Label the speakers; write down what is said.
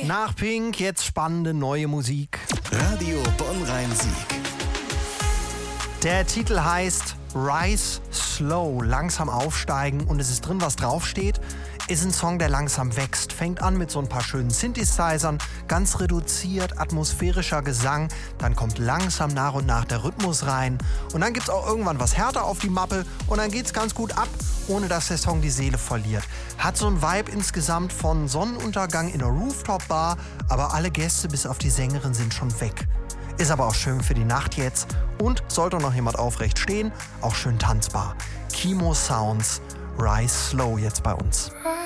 Speaker 1: Nach Pink jetzt spannende neue Musik.
Speaker 2: Radio Bonn-Rhein-Sieg.
Speaker 1: Der Titel heißt Rise Slow, langsam aufsteigen, und es ist drin, was draufsteht. Ist ein Song, der langsam wächst. Fängt an mit so ein paar schönen Synthesizern, ganz reduziert, atmosphärischer Gesang. Dann kommt langsam nach und nach der Rhythmus rein. Und dann gibt's auch irgendwann was härter auf die Mappe und dann geht's ganz gut ab, ohne dass der Song die Seele verliert. Hat so ein Vibe insgesamt von Sonnenuntergang in einer Rooftop-Bar, aber alle Gäste bis auf die Sängerin sind schon weg. Ist aber auch schön für die Nacht jetzt und sollte noch jemand aufrecht stehen, auch schön tanzbar. Kimo Sounds, Rise Slow jetzt bei uns.